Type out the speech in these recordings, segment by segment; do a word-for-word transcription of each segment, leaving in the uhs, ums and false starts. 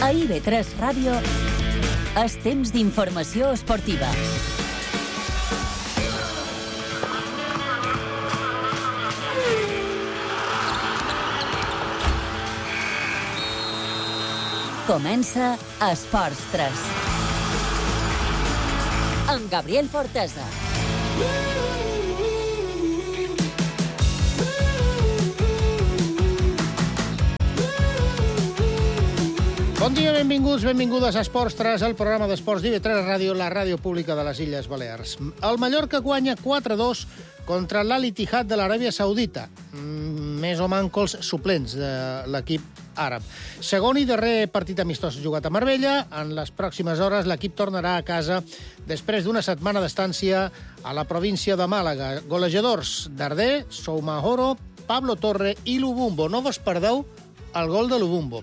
A I B tres Ràdio és temps d'informació esportiva. Comença Esports tres. Amb Gabriel Fortesa. Bon dia, benvinguts, benvingudes a Esports tres, el programa d'esports d'I B tres Ràdio, la ràdio pública de les Illes Balears. El Mallorca guanya quatre a dos contra l'Al Ittihad de l'Aràbia Saudita, més o manco els suplents de l'equip àrab. Segon i darrer partit amistós jugat a Marbella. En les pròximes hores l'equip tornarà a casa després d'una setmana d'estància a la província de Màlaga. Golejadors: Darder, Soumahoro, Pablo Torre i Lubumbo. No vos perdeu el gol de Lubumbo.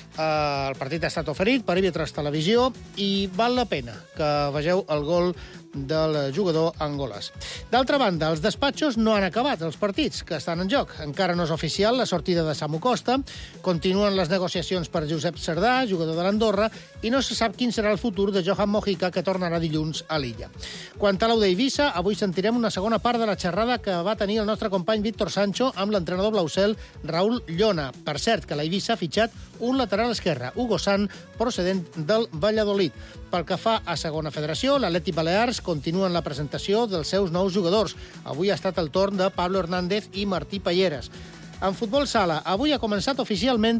Uh, el partit ha estat oferit per I B tres Televisió i val la pena que vegeu el gol del jugador angolès. D'altra banda, els despatxos no han acabat els partits que estan en joc. Encara no és oficial la sortida de Samu Costa, continuen les negociacions per Josep Cerdà, jugador de l'Andorra, i no se sap quin serà el futur de Johan Mojica, que tornarà dilluns a l'illa. Quant a l'Aude Eivissa, avui sentirem una segona part de la xerrada que va tenir el nostre company Víctor Sancho amb l'entrenador blaucel Raúl Llona. Per cert, que l'Eivissa ha fitxat un lateral esquerre, Hugo Sant, procedent del Valladolid. Pel que fa a segona federació, l'Atlètic Balears continua en la presentació dels seus nous jugadors. Avui ha estat el torn de Pablo Hernández i Martí Palleres. En futbol sala, avui ha començat oficialment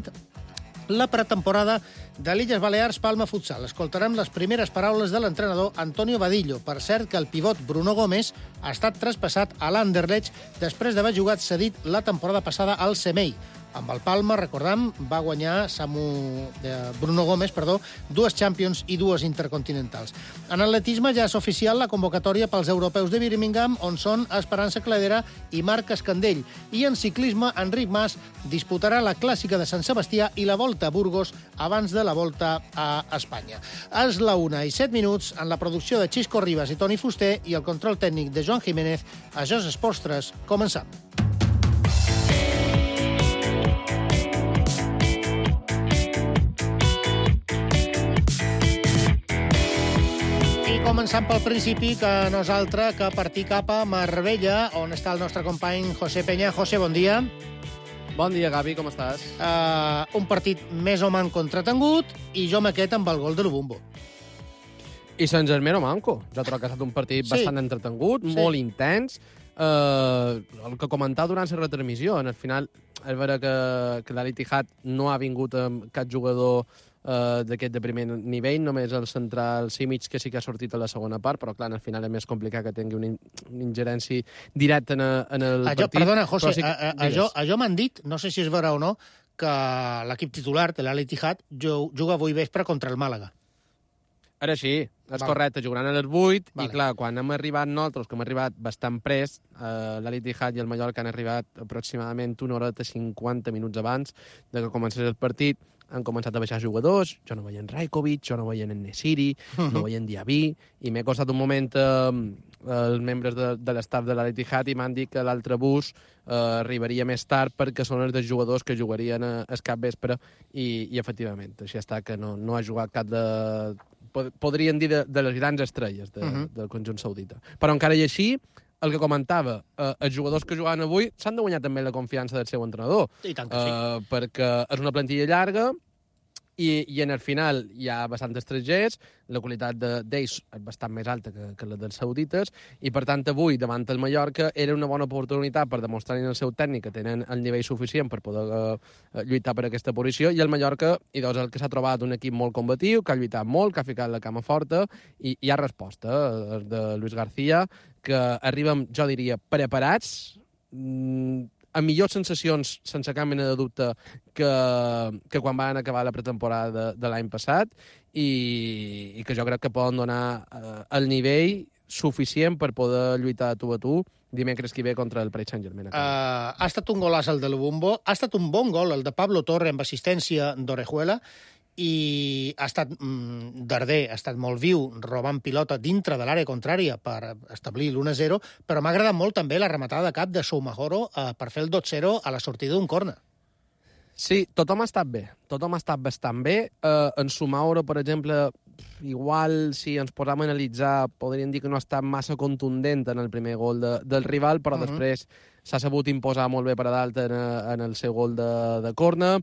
la pretemporada de l'Illes Balears Palma Futsal. Escoltarem les primeres paraules de l'entrenador Antonio Vadillo. Per cert, que el pivot Bruno Gómez ha estat traspassat a l'Anderlecht després d'haver jugat cedit la temporada passada al Semei. Amb el Palma, recordam, va guanyar Samu, eh, Bruno Gómez, perdó, dues Champions i dues Intercontinentals. En atletisme ja és oficial la convocatòria pels europeus de Birmingham, on són Esperança Cladera i Marc Escandell. I en ciclisme, Enric Mas disputarà la Clàssica de Sant Sebastià i la Volta a Burgos abans de la Volta a Espanya. És la una i set minuts, en la producció de Xisco Ribas i Toni Fuster i el control tècnic de Joan Jiménez. Això és Esports tres. Començam. Començant pel principi, que no és altre que partir cap a Marbella, on està el nostre company José Peña. José, bon dia. Bon dia, Gavi, com estàs? Uh, un partit més o manco entretengut, i jo m'aquest amb el gol de Lubumbo. I Sant Germano Manco. Jo trobo que ha estat un partit sí. bastant entretengut, sí. molt intens. Uh, el que comentava durant la retransmissió, en el final, és vera que, que l'Al Ittihad no ha vingut amb cap jugador Uh, d'aquest de primer nivell, només el central Simic, que sí que ha sortit a la segona part, però clar, al final és més complicat que tingui una, in una ingerència directa en, a, en el allò, partit. Perdona, José, sí, a, a, allò, allò m'han dit, no sé si és vera o no, que l'equip titular de l'Al Ittihad juga avui vespre contra el Màlaga. Ara sí, és vale. correcte, jugaran a les vuit, vale. I clar, quan hem arribat nosaltres, que hem arribat bastant pres, eh, l'Al Ittihad i el Mallorca han arribat aproximadament una hora i cinquanta minuts abans de que comencés el partit. Han començat a baixar jugadors, jo no veia en Rajkovic, jo no veia en Nesiri, uh -huh. no veia en Diaby, i m'he costat un moment eh, els membres de, de l'estaf de l'Al Ittihad i m'han dit que l'altre bus eh, arribaria més tard perquè són els dels jugadors que jugarien a, a cap vespre, i, i efectivament, així està que no, no ha jugat cap de... podrien dir de, de les grans estrelles de, uh -huh. del conjunt saudita. Però encara i així, el que comentava, eh, els jugadors que jugaven avui s'han de guanyar també la confiança del seu entrenador. I tant que sí. Eh, perquè és una plantilla llarga i, i en el final hi ha bastants estrangers, la qualitat d'ells és bastant més alta que, que la dels saudites, i per tant avui, davant el Mallorca, era una bona oportunitat per demostrar en el seu tècnic que tenen el nivell suficient per poder eh, lluitar per aquesta posició, i el Mallorca, i doncs el que s'ha trobat un equip molt combatiu, que ha lluitat molt, que ha ficat la cama forta, i hi ha resposta eh, de Luis García, que arribem, jo diria, preparats, mmm, amb millors sensacions, sense cap mena de dubte, que, que quan van acabar la pretemporada de, de l'any passat, i, i que jo crec que poden donar eh, el nivell suficient per poder lluitar tu a tu dimecres que ve contra el Paris Saint-Germain. Uh, ha estat un golaç el de Lubumbo, ha estat un bon gol el de Pablo Torre amb assistència d'Orejuela, i ha estat mm, Darder, ha estat molt viu, robant pilota dintre de l'àrea contrària per establir l'u a zero, però m'ha agradat molt també la rematada de cap de Soumahoro eh, per fer el dos zero a la sortida d'un córner. Sí, tothom ha estat bé. Tothom ha estat bastant bé. Eh, en Sumaoro, per exemple, igual, si ens posam a analitzar, podríem dir que no ha estat massa contundent en el primer gol de, del rival, però uh -huh. després s'ha sabut imposar molt bé per a dalt en, en el seu gol de, de córner.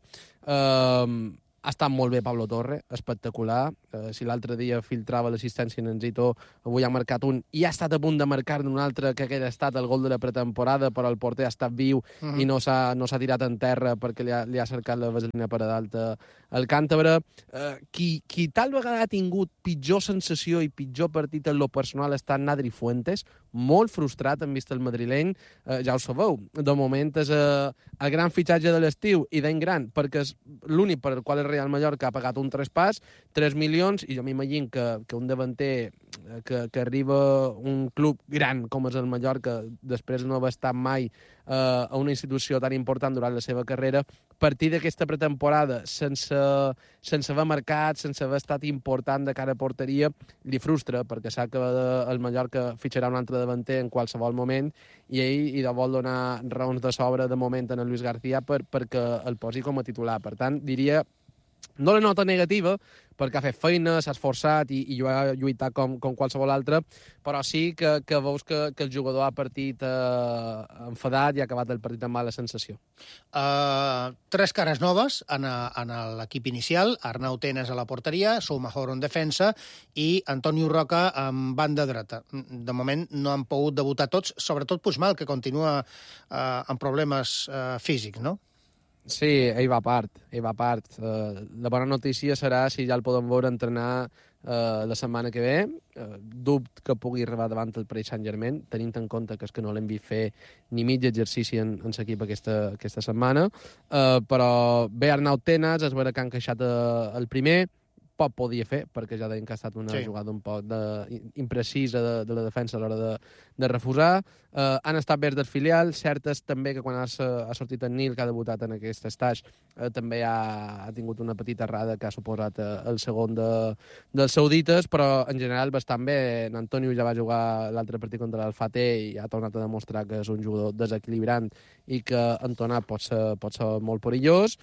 Eh, ha estat molt bé Pablo Torre, espectacular. Eh, si l'altre dia filtrava l'assistència en Enzito, avui ha marcat un i ha estat a punt de marcar un altre que hagués estat el gol de la pretemporada, però el porter ha estat viu uh -huh. i no s'ha no s'ha tirat en terra perquè li ha, li ha cercat la vaselina per a dalt al càntabre. Eh, qui, qui tal vegada ha tingut pitjor sensació i pitjor partit en lo personal ha estat Nadri Fuentes, molt frustrat en vist el madrileny. Eh, ja ho sabeu, de moment és eh, el gran fitxatge de l'estiu i d'en gran, perquè és l'únic per el qual el Real Mallorca ha pagat un traspàs, tres milions, i jo m'imagino que, que un davanter que, que arriba un club gran com és el Mallorca, després de no haver estat mai eh, a una institució tan important durant la seva carrera, partir d'aquesta pretemporada sense, sense haver marcat, sense haver estat important de cara a porteria, li frustra, perquè sap que el Mallorca fitxarà un altre davanter en qualsevol moment, i ell hi vol donar raons de sobre de moment en el Luis García per, perquè el posi com a titular. Per tant, diria, no la nota negativa, perquè ha fet feina, s'ha esforçat i, i ha lluitat com, com qualsevol altre, però sí que, que veus que, que el jugador ha partit eh, enfadat i ha acabat el partit amb mala sensació. Uh, tres cares noves en, a, en l'equip inicial, Arnau Tenas a la porteria, Soumahoro en defensa i Antonio Roca en banda dreta. De moment no han pogut debutar tots, sobretot Puigmal, que continua uh, amb problemes uh, físics, no? Sí, ell va a part, ell va a part. Uh, la bona notícia serà si ja el podem veure entrenar uh, la setmana que ve. Uh, dubte que pugui arribar davant el Paris Saint-Germain, tenint en compte que és que no l'hem vist fer ni mig exercici en, en l'equip aquesta, aquesta setmana. Uh, però bé, Arnau Tenas, és vera que ha encaixat uh, el primer, poc podia fer, perquè ja deien que ha estat una sí. jugada un poc de, imprecisa de, de la defensa a l'hora de, de refusar. Uh, han estat bé del filial, cert és també que quan ha, ha sortit en Nil, que ha debutat en aquest estatge, uh, també ha, ha tingut una petita errada que ha suposat uh, el segon de, dels saudites, però en general bastant bé. En Antonio ja va jugar l'altre partit contra l'Alfate i ha tornat a demostrar que és un jugador desequilibrant i que entonat pot ser, pot ser molt perillós.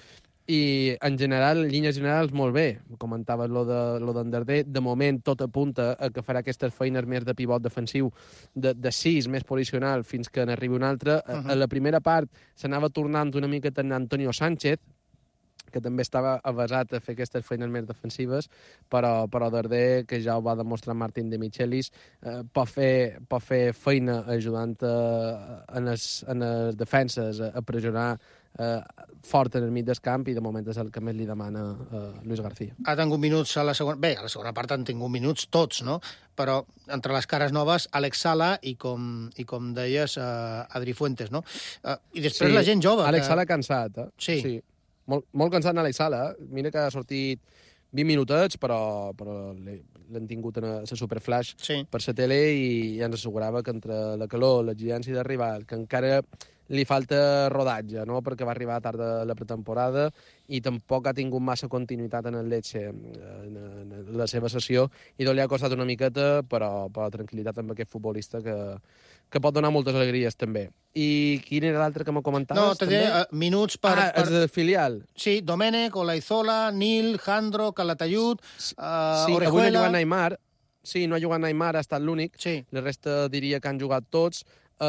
I, en general, en línies generals, molt bé. Comentaves lo de lo d'Anderder. De moment, tot apunta a que farà aquestes feines més de pivot defensiu, de, de sis, més posicional, fins que n'arribi un altre. Uh -huh. A la primera part s'anava tornant una mica tant Antonio Sánchez, que també estava avasat a fer aquestes feines més defensives, però, però Darder, que ja ho va demostrar Martín de Michelis, eh, pot, fer, pot fer feina ajudant a, en, les, en les defenses a, a pressionar eh, fort en el mig del camp, i de moment és el que més li demana eh, Luis García. Ha tingut minuts a la segona... Bé, a la segona part han tingut minuts tots, no? Però entre les cares noves, Alex Sala i, com, i com deies, eh, Adri Fuentes, no? Eh, I després sí, la gent jove. Alex que... Sala cansat, eh? Sí. sí. Molt, molt cansat en Alex Sala. Mira que ha sortit vint minutets, però, però l'han tingut en la Superflash sí. per la tele i ens assegurava que entre la calor, l'exigència d'arribar, que encara li falta rodatge, no? Perquè va arribar tard a la pretemporada i tampoc ha tingut massa continuïtat en el Lecce, en, en la seva sessió, i doncs li ha costat una miqueta, però, però tranquil·litat amb aquest futbolista que, que pot donar moltes alegries també. I quin era l'altre que m'ho comentaves? No, t'he dit uh, minuts per... Ah, per... és de filial. Sí, Domènech, Olaizola, Nil, Jandro, Calatayud, uh, sí, Orejuela... avui no ha jugat Neymar. Sí, no ha jugat Neymar, ha estat l'únic. Sí. La resta diria que han jugat tots.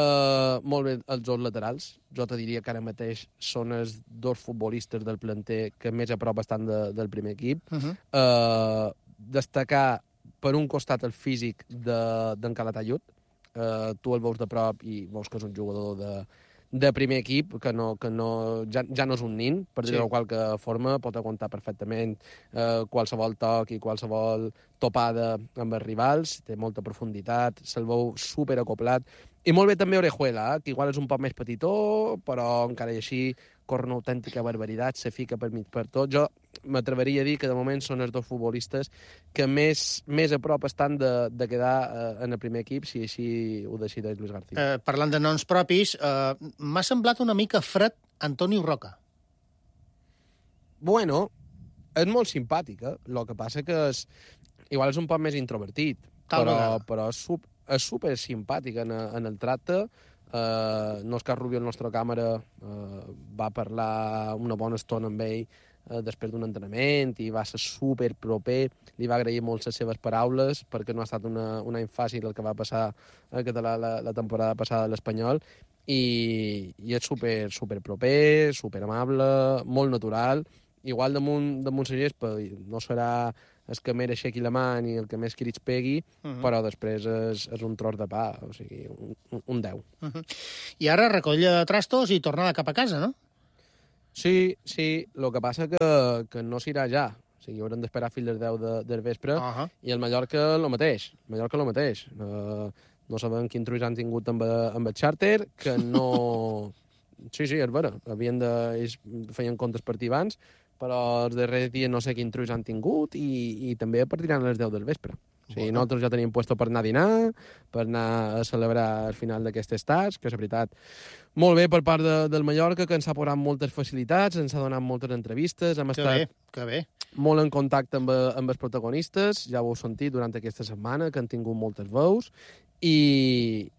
Uh, molt bé els dos laterals. Jo te diria que ara mateix són els dos futbolistes del planter que més a prop estan de, del primer equip. Uh -huh. uh, destacar per un costat el físic d'en de, Calatayud. Uh, tu el veus de prop i veus que és un jugador de, de primer equip, que, no, que no, ja, ja no és un nin, per dir-ho sí. de qualque forma, pot aguantar perfectament uh, qualsevol toc i qualsevol topada amb els rivals, té molta profunditat, se'l veu superacoplat. I molt bé també Orejuela, eh, que igual és un poc més petitó, però encara i així corre una autèntica barbaritat, se fica per mig per tot. Jo m'atreveria a dir que de moment són els dos futbolistes que més, més a prop estan de, de quedar eh, en el primer equip, si així ho decideix Luis García. Eh, parlant de noms propis, eh, m'ha semblat una mica fred Antonio Roca. Bueno, és molt simpàtic, eh? El que passa que és, igual és un poc més introvertit, Tal però, vegada. però és, super, és super simpàtic en, en el tracte. Uh, Òscar Rubio, el nostre càmera, uh, va parlar una bona estona amb ell uh, després d'un entrenament i va ser super proper. Li va agrair molt les seves paraules perquè no ha estat una, un any fàcil el que va passar a Català la, la temporada passada a l'Espanyol i, i és super, super proper, super amable, molt natural. Igual damunt, damunt la gespa no serà el que més aixequi la mà ni el que més crits pegui, uh -huh. però després és, és un tros de pa, o sigui, un, un deu. Uh -huh. I ara recolla de trastos i tornada cap a casa, no? Sí, sí, el que passa que, que no s'irà ja. O sigui, haurem d'esperar fins les deu de, del vespre, uh -huh. i el Mallorca el mateix. El Mallorca el mateix. Uh, no sabem quin truix han tingut amb, amb el xàrter, que no... Sí, sí, és vera. Havien de... Ells feien comptes per abans, però els darrers dies no sé quin truix han tingut i, i també partiran a les deu del vespre. O sigui, bueno. Nosaltres ja tenim puesto per anar a dinar, per anar a celebrar el final d'aquest estats, que és veritat molt bé per part de, del Mallorca, que ens ha posat moltes facilitats, ens ha donat moltes entrevistes, hem que estat bé, que bé. molt en contacte amb, amb els protagonistes, ja ho heu sentit durant aquesta setmana, que han tingut moltes veus, i,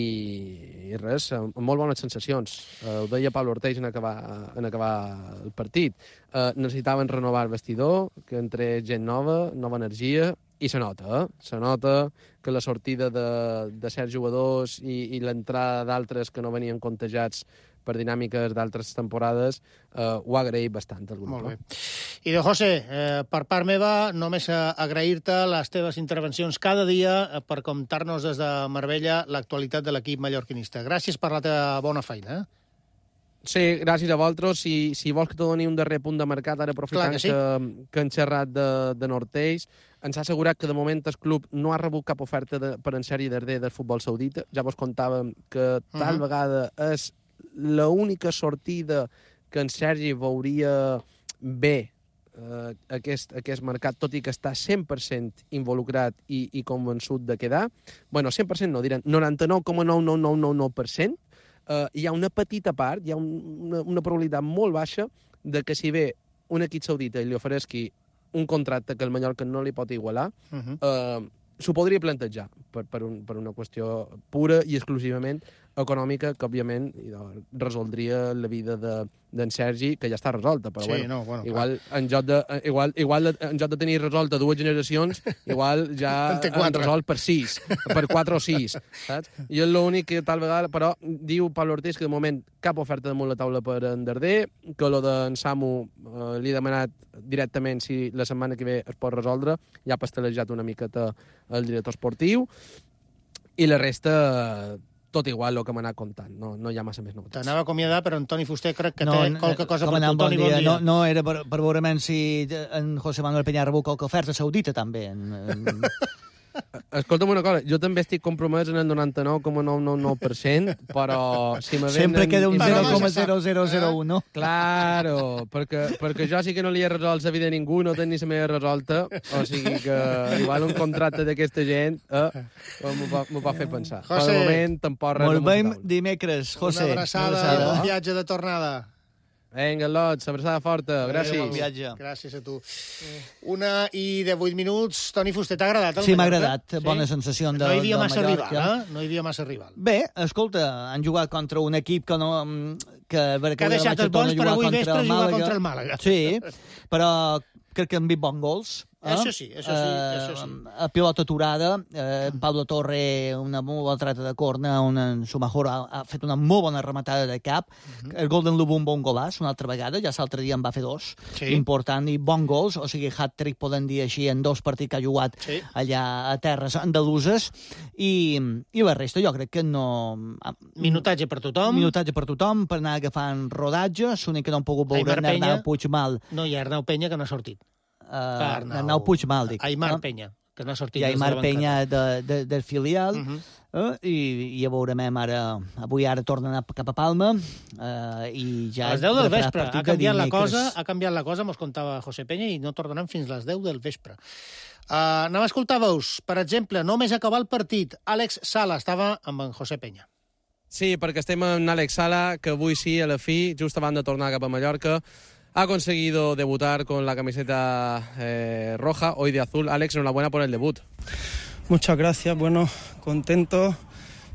i, i res, amb molt bones sensacions. Uh, ho deia Pablo Orteix en acabar, en acabar el partit. Uh, necessitaven renovar el vestidor, que entre gent nova, nova energia, i se nota, eh? Se nota que la sortida de, de certs jugadors i, i l'entrada d'altres que no venien contagiats per dinàmiques d'altres temporades, eh, ho ha agraït bastant el grup. Molt bé. I de José, eh, per part meva, només agrair-te les teves intervencions cada dia per contar-nos des de Marbella l'actualitat de l'equip mallorquinista. Gràcies per la teva bona feina. Eh? Sí, gràcies a vosaltres. Si, si vols que te doni un darrer punt de mercat, ara aprofitant que, sí. que, que hem xerrat de, de Nortells, ens ha assegurat que de moment el club no ha rebut cap oferta de, per en Sergi Darder del futbol saudita. Ja vos contàvem que tal uh -huh. vegada és l'única sortida que en Sergi veuria bé eh, aquest, aquest mercat, tot i que està cent per cent involucrat i, i convençut de quedar. Bueno, cent per cent no, diran noranta-nou coma nou nou nou nou nou per cent. Uh, hi ha una petita part, hi ha un, una, una probabilitat molt baixa de que si ve un equip saudita i li oferesqui un contracte que el Mallorca no li pot igualar, uh -huh. uh, s'ho podria plantejar per, per, un, per una qüestió pura i exclusivament econòmica, que òbviament resoldria la vida de, d'en Sergi, que ja està resolta, però sí, bueno, no, bueno, igual, en joc de, igual, igual en joc de tenir resolta dues generacions, igual ja han resolt per sis, per quatre o sis, saps? I és l'únic que tal vegada, però diu Pablo Ortiz que de moment cap oferta damunt la taula per en Darder, que lo d'en Samu eh, li ha demanat directament si la setmana que ve es pot resoldre, ja ha pastelejat una miqueta el director esportiu, i la resta tot igual el que m'ha anat contant, no, no hi ha massa més novetats. T'anava a acomiadar, però Antoni Fuster crec que no, té qualque cosa per tu. Bon Toni, dia. bon dia. No, no era per, per veure si en José Manuel Peña ha rebut qualque oferta saudita, també. En, en... Escolta'm una cosa, jo també estic compromès en el noranta-nou coma nou nou nou per cent, però si me venen... Sempre queda un zero coma zero zero zero u, no? Claro, perquè, perquè jo sí que no li he resolt la vida a ningú, no tenc ni la meva resolta, o sigui que igual un contracte d'aquesta gent eh, m'ho va, va fer pensar. José, però de moment tampoc res. Molt bé dimecres, José. Una abraçada, una abraçada. Bon viatge de tornada. Vinga, Lots, abraçada forta, gràcies. Bon viatge. Gràcies a tu. Una i de vuit minuts. Toni Fuster, t'ha agradat el Sí, m'ha Mallorca? agradat. Sí? Bona sensació de, no hi havia de massa Mallorca. rival, eh? No hi havia massa rival. Bé, escolta, han jugat contra un equip que no... Que, que ha deixat els bons per avui vespre jugar contra el Màlaga. Sí, però crec que han vist bons gols. Eh? Això sí, això sí, eh, això sí. A pilota aturada, eh, Pablo Torre, una molt bona trata de corna, on en Sumajoro ha, ha fet una molt bona rematada de cap. Uh -huh. El Golden Lobo un bon golàs, una altra vegada, ja l'altre dia en va fer dos. Sí. Important, i bon gols, o sigui, hat-trick, poden dir així, en dos partits que ha jugat sí. allà a terres andaluses. I, I la resta, jo crec que no... Minutatge per tothom. Minutatge per tothom, per anar agafant rodatge. L'únic que no han pogut veure Arnau Puigmal. No, hi ha Arnau Peña que no ha sortit. Uh, Arnau, Arnau Puigmal, dic. Aimar no? Peña, que no ha sortit. I Aimar Peña de, de, del filial. Uh -huh. uh, i, I ja veurem ara... Avui ara tornen a, cap a Palma. Uh, i ja a les deu del vespre. Ha canviat la cosa, ha canviat la cosa, mos contava José Peña, i no tornaran fins les deu del vespre. Uh, anem a escoltar veus. Per exemple, només acabar el partit, Àlex Sala estava amb en José Peña. Sí, perquè estem amb Àlex Sala, que avui sí, a la fi, just abans de tornar cap a Mallorca, ha conseguido debutar con la camiseta eh, roja, hoy de azul. Alex, enhorabuena por el debut. Muchas gracias, bueno, contento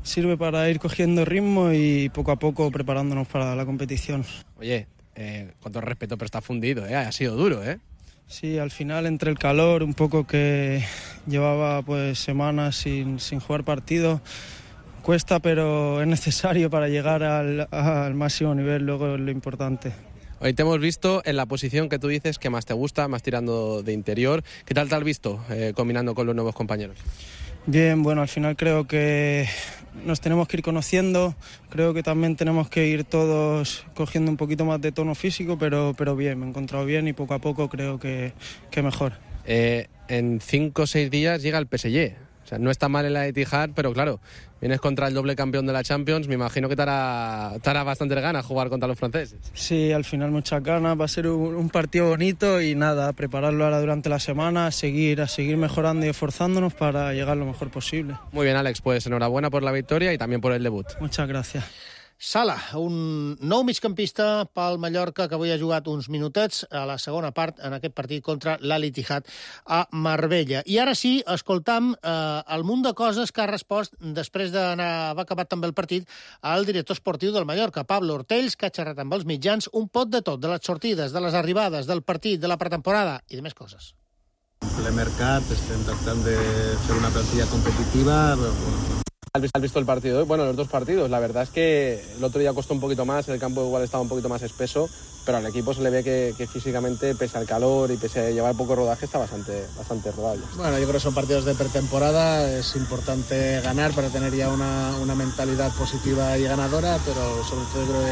sirve para ir cogiendo ritmo y poco a poco preparándonos para la competición. Oye, eh, con todo respeto, pero está fundido, ¿eh? Ha sido duro, ¿eh? Sí, al final entre el calor, un poco que llevaba pues semanas sin, sin jugar partidos, cuesta, pero es necesario para llegar al, al máximo nivel, luego es lo importante. Hoy te hemos visto en la posición que tú dices que más te gusta, más tirando de interior. ¿Qué tal te has visto eh, combinando con los nuevos compañeros? Bien, bueno, al final creo que nos tenemos que ir conociendo, creo que también tenemos que ir todos cogiendo un poquito más de tono físico, pero, pero bien, me he encontrado bien y poco a poco creo que, que mejor. Eh, en cinco o seis días llega el P S G. O sea, no está mal en la Etihad, pero claro, vienes contra el doble campeón de la Champions, me imagino que te hará, te hará bastante ganas jugar contra los franceses. Sí, al final muchas ganas, va a ser un, un partido bonito y nada, prepararlo ahora durante la semana, a seguir, a seguir mejorando y esforzándonos para llegar lo mejor posible. Muy bien, Àlex, pues enhorabuena por la victoria y también por el debut. Muchas gracias. Sala, un nou migcampista pel Mallorca que avui ha jugat uns minutets a la segona part en aquest partit contra l'Al Ittihad a Marbella. I ara sí, escoltam eh, el munt de coses que ha respost després d'haver acabat també el partit al director esportiu del Mallorca, Pablo Ortells, que ha xerrat amb els mitjans un pot de tot, de les sortides, de les arribades, del partit, de la pretemporada i de més coses. En ple mercat estem tractant de fer una plantilla competitiva. ¿Has visto el partido hoy? Bueno, los dos partidos. La verdad es que el otro día costó un poquito más, el campo igual estaba un poquito más espeso, pero al equipo se le ve que, que físicamente, pese al calor y pese a llevar poco rodaje, está bastante, bastante rodable. Bueno, yo creo que son partidos de pretemporada, es importante ganar para tener ya una, una mentalidad positiva y ganadora, pero sobre todo yo creo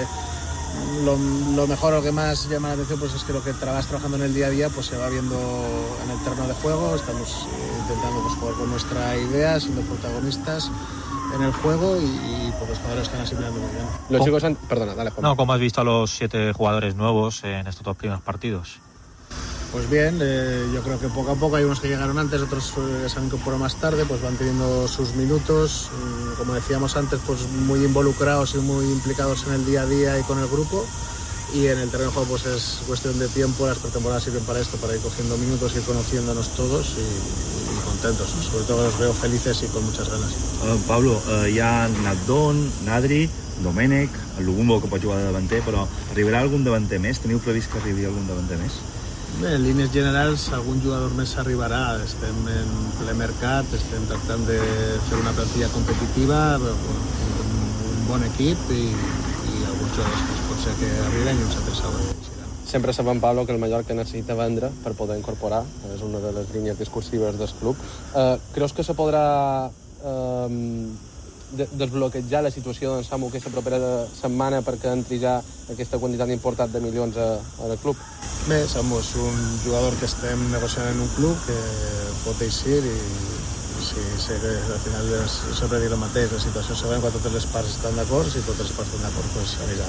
que lo, lo mejor, lo que más llama la atención, pues es que lo que vas trabajando en el día a día pues se va viendo en el terreno de juego. Estamos intentando pues, jugar con nuestra idea, siendo protagonistas en el juego y, y pues los jugadores están asimilando muy bien. Los chicos han... Perdona, dale, Juan. No, ¿cómo has visto a los siete jugadores nuevos en estos dos primeros partidos? Pues bien, eh, yo creo que poco a poco hay unos que llegaron antes, otros eh, se han incorporado más tarde, pues van teniendo sus minutos, eh, como decíamos antes, pues muy involucrados y muy implicados en el día a día y con el grupo. Y en el terreno de juego pues es cuestión de tiempo, las pretemporadas sirven para esto, para ir cogiendo minutos, ir conociéndonos todos y, y contentos, sobre todo los veo felices y con muchas ganas. Uh, Pablo, uh, hi ha Nabdon, Nadri, Domènech, el Lugumbo que pot jugar de davanter, però arribarà algun davanter més? Teniu previst que arribi algun davanter més? Bé, en línies generals algun jugador més arribarà, estem en ple mercat, estem tractant de fer una plantilla competitiva, un bon equip i, i alguns jugadors que pot ser que arriben i uns altres saben. Sempre sabem, Pablo, que el Mallorca necessita vendre per poder incorporar, és una de les línies discursives del club. Uh, creus que se podrà uh, de desbloquejar la situació d'en Samu aquesta propera setmana perquè entri ja aquesta quantitat important de milions a, al club? Bé, Samu és un jugador que estem negociant en un club que pot eixir i sí, sé que al final és sempre dir el mateix, la situació se veu quan totes les parts estan d'acord, si totes les parts estan d'acord, doncs anirà.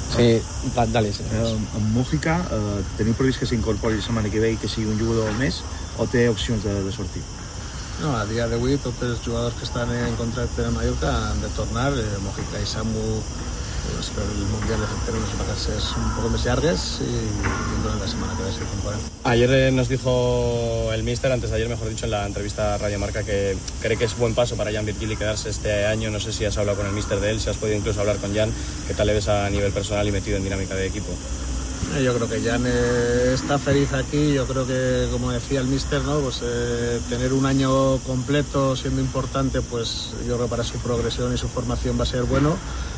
Sí, dale, sí. Eh, en Mújica, eh, teniu previst que s'incorpori la setmana que ve i que sigui un jugador més o té opcions de, de sortir? No, a dia d'avui tots els jugadors que estan en contracte en Mallorca han de tornar. Eh, Mújica i Samu, pues, per el Mundial tenen unes vacances un poco más largas y durante la semana que va a ser temporada. Ayer nos dijo el míster, antes de ayer mejor dicho, en la entrevista a Radio Marca, que cree que es buen paso para Jan Virgili quedarse este año. No sé si has hablado con el míster de él, si has podido incluso hablar con Jan. ¿Qué tal le ves a nivel personal y metido en dinámica de equipo? Yo creo que Jan eh, está feliz aquí. Yo creo que, como decía el míster, ¿no? Pues eh, tener un año completo siendo importante, pues yo creo que para su progresión y su formación va a ser bueno.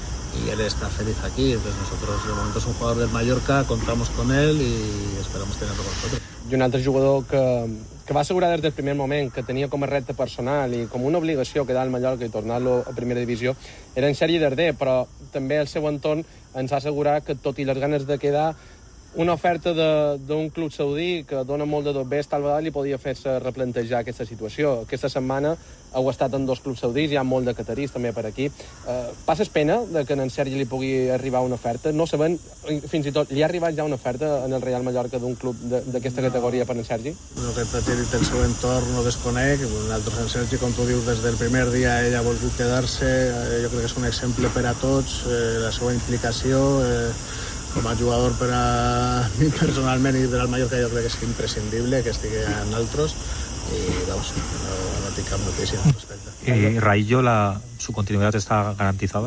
Y él está feliz aquí, entonces nosotros de momento es un jugador del Mallorca, contamos con él y esperamos tenerlo con nosotros. I un altre jugador que, que va assegurar des del primer moment que tenia com a repte personal i com una obligació quedar al Mallorca i tornar-lo a primera divisió era en Sergi Darder, però també el seu entorn ens ha assegurat que tot i les ganes de quedar, una oferta d'un club saudí que dona molt de tot bé tal vegada li podia fer-se replantejar aquesta situació. Aquesta setmana heu estat en dos clubs saudís, hi ha molt de catarís també per aquí. Eh, passes pena de que en Sergi li pugui arribar una oferta? No sabem, fins i tot, li ha arribat ja una oferta en el Real Mallorca d'un club d'aquesta no. categoria per en Sergi? El que t'ha dit el seu entorn no desconec. Nosaltres en Sergi, com tu dius, des del primer dia ell ha volgut quedar-se. Jo crec que és un exemple per a tots, eh, la seva implicació. Eh, com a jugador per a mi personalment i per al Mallorca jo crec que és imprescindible que estigui en altres i doncs, no, no tinc cap notícia al respecte. ¿Y Raillo, la, su continuidad está garantizada?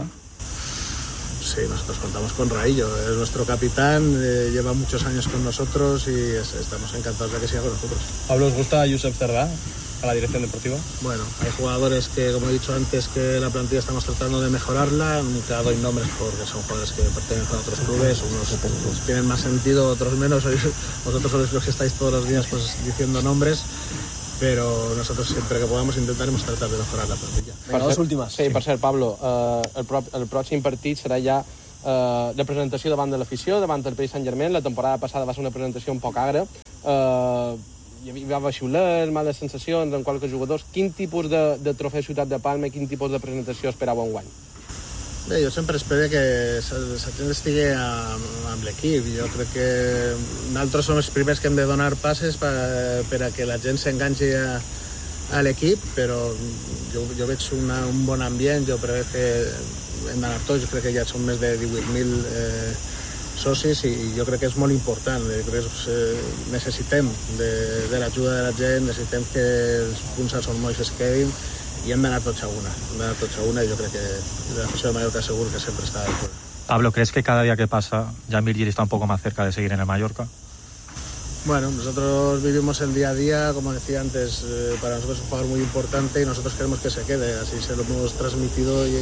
Sí, nosotros contamos con Raillo, es nuestro capitán, eh, lleva muchos años con nosotros y es, estamos encantados de que siga con nosotros. Pablo, ¿os gusta Josep Cerdá a la dirección deportiva? Bueno, hay jugadores que, como he dicho antes, que la plantilla estamos tratando de mejorarla, nunca doy nombres porque son jugadores que pertenecen a otros clubes, unos pues, tienen más sentido, otros menos, vosotros sois los que estáis todos los días pues, diciendo nombres, pero nosotros siempre que podamos intentaremos tratar de mejorar la plantilla. Venga, dos últimas. Sí, per cert, Pablo, eh, el, prop, el pròxim partit serà ja eh, de presentació davant de l'afició, davant del Paris Saint-Germain. La temporada passada va ser una presentació un poc agra. Eh, hi havia xiulets, males sensacions en qualques jugadors. Quin tipus de, de trofeu Ciutat de Palma i quin tipus de presentació esperava enguany? Bé, jo sempre espero que la gent estigui amb, amb l'equip. Jo crec que nosaltres som els primers que hem de donar passes per, per a que la gent s'enganxi a, a l'equip, però jo, jo veig una, un bon ambient, jo crec que hem d'anar tots, jo crec que ja són més de divuit mil eh, socis i jo crec que és molt important. Jo crec que eh, necessitem de, de l'ajuda de la gent, necessitem que els punts als molls es quedin y hem d'anar tots a una, hem d'anar tots a una y yo creo que la afición de Mallorca seguro que siempre está de acuerdo. Pablo, ¿crees que cada día que pasa Jan Virgili está un poco más cerca de seguir en el Mallorca? Bueno, nosotros vivimos el día a día, como decía antes, eh, para nosotros es un jugador muy importante y nosotros queremos que se quede, así se lo hemos transmitido y,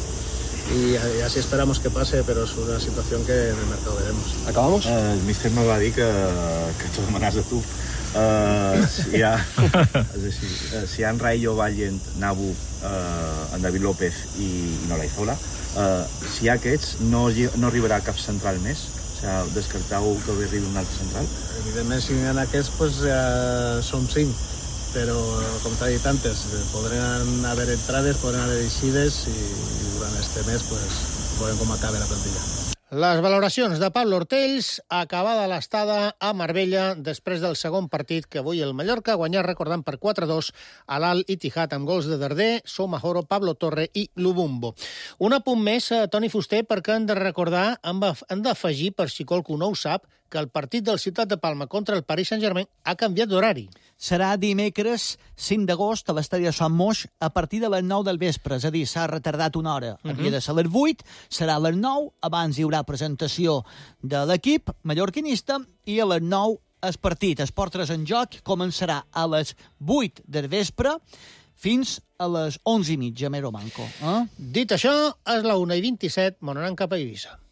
y, y así esperamos que pase, pero es una situación que en el mercado veremos. ¿Acabamos? Uh, el míster me va dir que, que tu demanes a tu. Uh, si, hi ha, és així, uh, si hi ha en Raillo, Vallent, Nabu, uh, en David López i, i Nolaizola, uh, si hi ha aquests, no, no arribarà cap central més? O sigui, descartau que arribi un altre central? Evidentment, si hi ha aquests, pues, ja som cinc, però, com t'ha dit antes, podran haver entrades, podran haver eixides i, i durant este mes pues, veurem com acaba la plantilla. Les valoracions de Pablo Ortells, acabada l'estada a Marbella després del segon partit que avui el Mallorca ha guanyat, recordant, per quatre a dos a l'Al Ittihad amb gols de Darder, Soumahoro, Pablo Torre i Lubumbo. Un apunt més, Toni Fuster, perquè hem de recordar, hem d'afegir, per si qualcú no ho sap, que el partit del Ciutat de Palma contra el Paris Saint-Germain ha canviat d'horari. Serà dimecres cinc d'agost a l'estadi de Sant Moix a partir de les nou del vespre, és a dir, s'ha retardat una hora. Uh-huh. Havia de ser a les vuit, serà a les nou, abans hi haurà presentació de l'equip mallorquinista i a les nou el partit, Esport tres en joc, començarà a les vuit del vespre fins a les onze i mitja, mero manco. Eh? Dit això, és la una i vint-i-set, m'on anem cap a Eivissa.